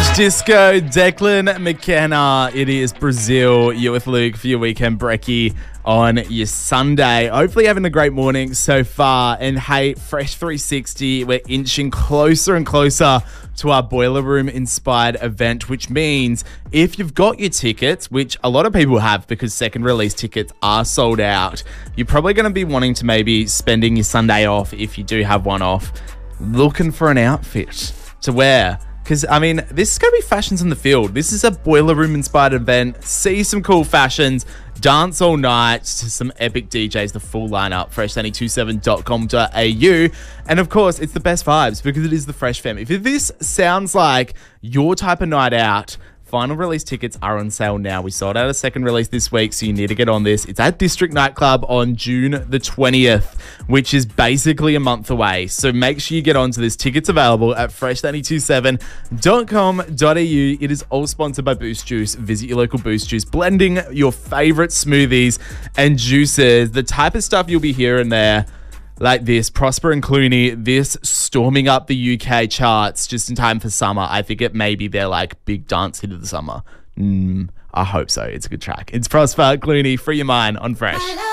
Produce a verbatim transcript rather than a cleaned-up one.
French Disco, Declan McKenna. It is Brazil. You're with Luke for your weekend brekkie on your Sunday. Hopefully having a great morning so far. And hey, Fresh three sixty, we're inching closer and closer to our Boiler Room inspired event, which means if you've got your tickets, which a lot of people have because second release tickets are sold out, you're probably going to be wanting to maybe spending your Sunday off, if you do have one off, looking for an outfit to wear. Because, I mean, this is going to be fashions in the field. This is a Boiler Room inspired event. See some cool fashions. Dance all night to some epic D Js, the full lineup, fresh nine two seven dot com dot a u. And of course, it's the best vibes because it is the Fresh Fam. If this sounds like your type of night out, final release tickets are on sale now. We sold out a second release this week, so you need to get on this. It's at District Nightclub on June the twentieth, which is basically a month away. So make sure you get onto this. Tickets available at fresh nine two seven dot com dot a u. It is all sponsored by Boost Juice. Visit your local Boost Juice, blending your favorite smoothies and juices. The type of stuff you'll be hearing there, like this, Prosper and Clooney, this storming up the U K charts just in time for summer. I think it may be their like big dance hit of the summer. Mm, I hope so. It's a good track. It's Prosper, Clooney, Free Your Mind on Fresh.